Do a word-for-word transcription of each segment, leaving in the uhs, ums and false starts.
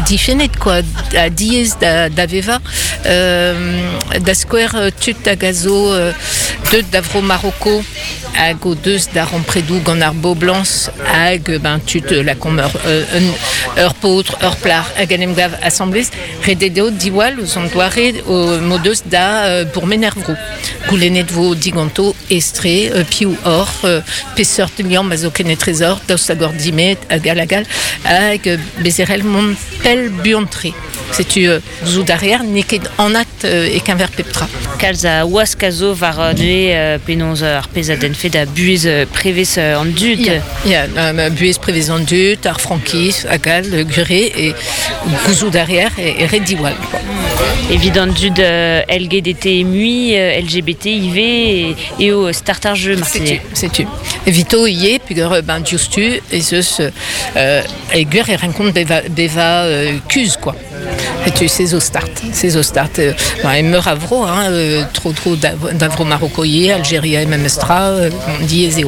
différent quoi, à diez d'Aveva, euh, da square tut da gazo, euh, deux d'Avro Marocco, hag o deus da rampredou gant ar Beaublanc, hag ben tut la commer, euh, ur poutre, ur plar, hag anem gav assemblez, rededeo diwal ouz an doare o modeus da euh, bourmenervro. Goulenet vo diganto estre, euh, piou or, euh, peseur de liam mazo kenet trésor, daoust agor dimet, hag alagal, hag euh, bezerel mon pel buantre. C'est-tu euh, zou derrière, niket en at euh, et qu'un verre peptra. Kalz a oas kazo var euh, dve euh, penoz ar pez a den fet a buez euh, prevez euh, an dud. Il y a, a euh, buez prevez an dud, ar frankis, agal, euh, gure et gouzou derrière et, et rediwal. Évident dud euh, L G B T mui, euh, L G B T I V et, et au starter jeu marseillais. C'est-tu. Et vito y est, puis ben justu, et ce, euh, et guer et rencontre beva, beva euh, cuse, quoi. Et tu sais au start, c'est au start. Euh, ben, meurt avro, hein, euh, trop trop d'avro marocoyer, Algérie et même Estra, euh, on dit ezéo.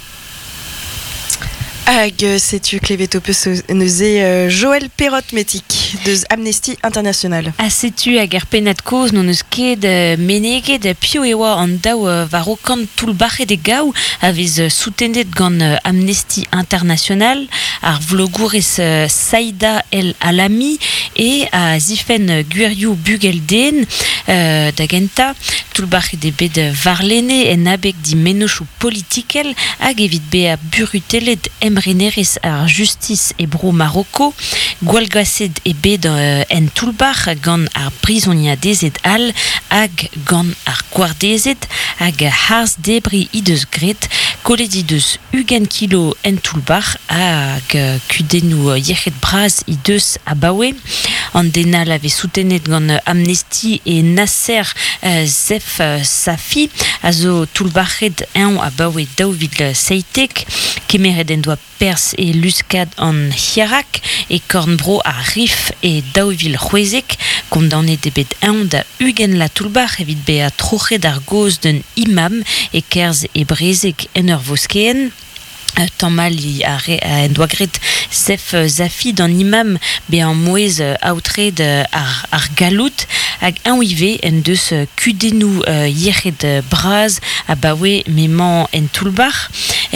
Hag, sais-tu Cléveto peut se neuser euh, Joël Perrotte Métic de Amnesty International. Ah, sais-tu hag ar penat koz non eus ket euh, menege de pio ewa an daou euh, var o kant tout barre de gau avez euh, soutendet gant euh, Amnesty International ar vlogourez euh, Saïda El Alami et a zifen Gueriou Bugelden euh, da genta tout barre de bet varlene en abek di menochou politikel hag evit be a burutelet emrenerez ar justice e bro Marocco gwalgased e bet euh, en toulbar gant ar prisoniadezet al hag gant ar guardezet hag harz debri ideus gret koledi deus ugen kilo en toulbar hag uh, kudenou uh, yechet braz ideus a bawe an denal ave soutenet gant uh, Amnesty e Nasser uh, Zef uh, Safi a zo toulbarret en a bawe daovid seitek kemeret en doa pers e luskad an hiarak e kornbro a rif e daouvil c'hwezek condamné de bet en da ugen la toulbar evit be a trochet ar goz d'un imam e kerz e brezek en ur voskeen. Tamal a, a en doa gret Zef Zafi d'an imam be an mouez aoutred ar, ar galout hag an wive en deus kudenou uh, yechet braz a bawe memant en toulbar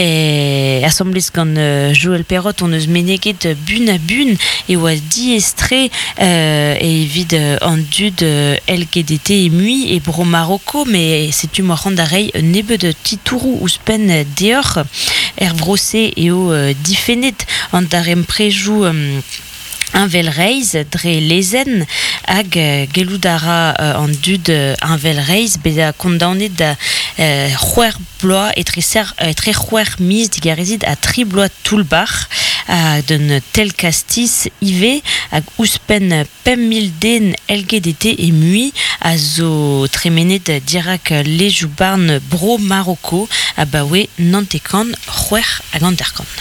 e assemblez gant uh, Joël Perrotte on eus meneget bun a bun e oa di estre uh, e vid uh, an dud uh, L G B T e mui e bro Marocco me setu moa rand arei un nebet titourou ouspen uh, deoc'h er brosé et au euh, difenet an darem prejou um, un vel reiz dre lezen hag uh, geloudara uh, an dud uh, un vel reiz beda condamné da uh, c'hwer bloa etre ser uh, etre c'hwer mis digarezid a tri bloa toulbar a d'un tel castis ive hag ouspen pem mil den L G B T e mui a zo tremenet dirak lejou barn bro Marocco a bawe nantekan c'hwer hag an derkan.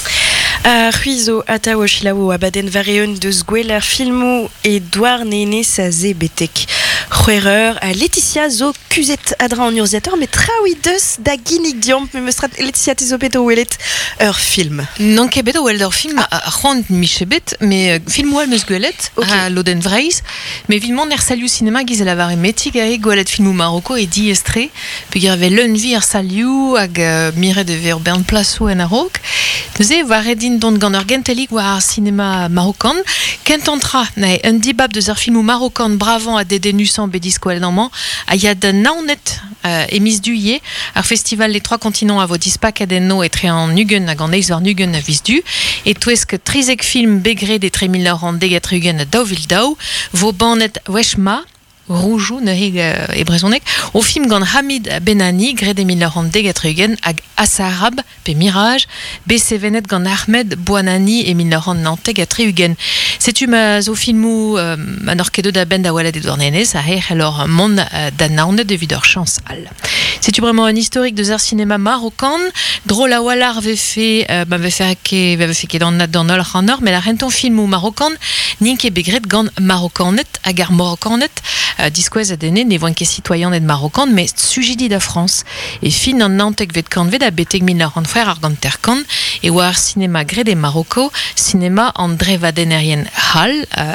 A Ruizo ata o chilaou a baden vareun deus gweler filmou e douar nene sa ze betek. C'hwereur a Laetitia zo kuzet adra an urziator met traoui deus da ginig diomp me meustrat Laetitia te zo beto welet ur film. Non ket beto welet ur film a c'hoant michebet me film ouel meus gwelet a loden vreiz me vilmant er saliou cinema giz a lavare metig a e gwelet filmou Marocco e di estre pe gerve leun vi ar saliou hag uh, mire de ver bern plasou en a-raok neuze varedin dont gant ur gentelik war ar cinema marokan kentantra na un dibab deus ar filmou Marokan bravan a dedenusan bedisko el namman a yad naonet uh, emis du ye ar festival Les Trois Continents a vo dispak adenno etre an ugen hag an eiz war nugen a viz du et touesk trizek film begret etre mil eur an deget ugen a daouvil daou vo banet wechma Roujou neurig uh, e brezonek o film gant Hamid Benani gret emil eur an deget ugen hag Asarab pe Mirage be sevenet gant Ahmed Bouanani emil eur an nanteg a tre ugen. Setu ma zo filmou uh, an ur kedo da ben da walad edouar nenez a her alors mont uh, da naonet evit ur chans al. Setu vraiment un historique de zar cinéma marokan drôle a walar ve fe uh, ba ve fe ke ve fe ke dan nat dan ol c'hanor mais la renton filmou marokan nink e begret gant marokanet hag ar marokanet uh, diskouez a dene ne voan ket citoyen et marokan mais sujidi da France et fin an nantek vet kant vet a beteg mil eur an frer ar gant terkan e war cinéma gret e Marocco cinéma an dre vadenerien hal uh,